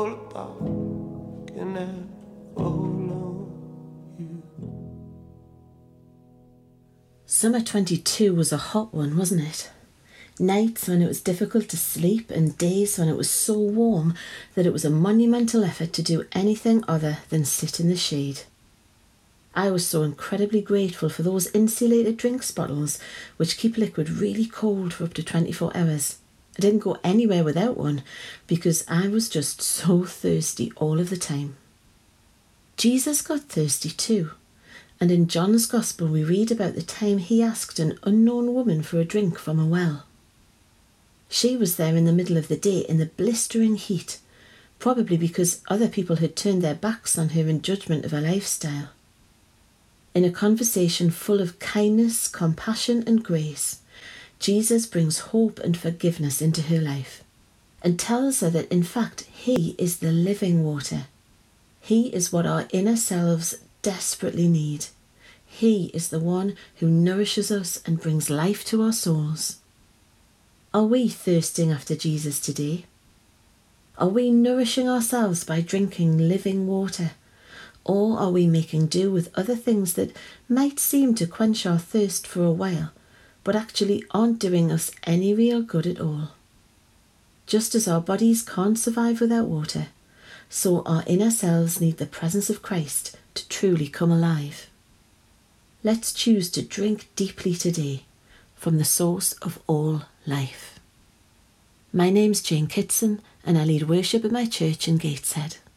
about can I follow you? Summer 22 was a hot one, wasn't it? Nights when it was difficult to sleep and days when it was so warm that it was a monumental effort to do anything other than sit in the shade. I was so incredibly grateful for those insulated drinks bottles which keep liquid really cold for up to 24 hours. I didn't go anywhere without one because I was just so thirsty all of the time. Jesus got thirsty too, and in John's Gospel we read about the time he asked an unknown woman for a drink from a well. She was there in the middle of the day in the blistering heat, probably because other people had turned their backs on her in judgment of her lifestyle. In a conversation full of kindness, compassion and grace, Jesus brings hope and forgiveness into her life and tells her that in fact he is the living water. He is what our inner selves desperately need. He is the one who nourishes us and brings life to our souls. Are we thirsting after Jesus today? Are we nourishing ourselves by drinking living water? Or are we making do with other things that might seem to quench our thirst for a while, but actually aren't doing us any real good at all? Just as our bodies can't survive without water, so our inner selves need the presence of Christ to truly come alive. Let's choose to drink deeply today from the source of all life. My name's Jane Kitson and I lead worship at my church in Gateshead.